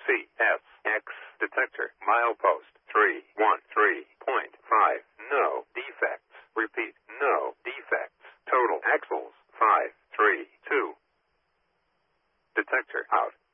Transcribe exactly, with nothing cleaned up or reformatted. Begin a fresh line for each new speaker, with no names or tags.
C S X detector. Milepost three one three point five. No defects. Repeat, no defects. Total axles five three two. Detector out.